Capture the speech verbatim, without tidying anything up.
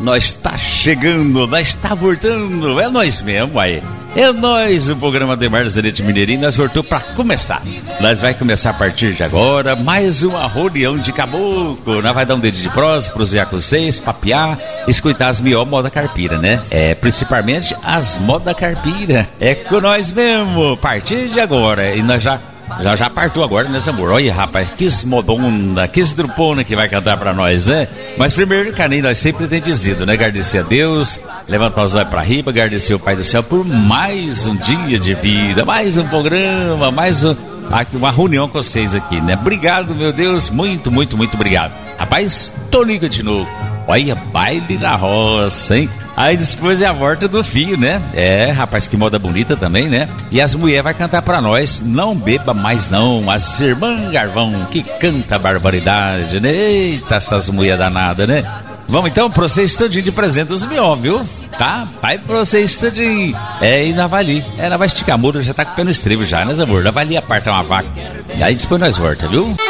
Nós tá chegando, nós tá voltando, é nós mesmo aí. É nós, o programa Demar Zanete Mineirinho, nós voltou pra começar. Nós vai começar a partir de agora, mais uma rodeão de caboclo. Nós vai dar um dedo de prosa pros Zé com vocês, papiar, escutar as melhores moda carpira, né? É, principalmente as moda carpira. É com nós mesmo, a partir de agora. E nós já... Já já partiu agora, né, amor? Olha, rapaz, que esmodona, que estrupona que vai cantar pra nós, né? Mas primeiro, Carlinhos, nós sempre tem dizido, né? Agradecer a Deus, levantar os olhos pra riba, agradecer o Pai do Céu por mais um dia de vida, mais um programa, mais um, uma reunião com vocês aqui, né? Obrigado, meu Deus, muito, muito, muito obrigado. Rapaz, Toninho de novo. Olha, baile na roça, hein? Aí depois é a volta do filho, né? É, rapaz, que moda bonita também, né? E as mulheres vai cantar pra nós, não beba mais não, as irmãs Garvão, que canta barbaridade, né? Eita, essas mulheres danadas, né? Vamos então pra você estudinho de presente os mió, viu? Tá? Vai pra você estudinho. É, e na Vali. Ela vai esticar a mura, já tá com o pé no estribo já, né, amor? Na Vali aparta uma vaca. E aí depois nós volta, viu?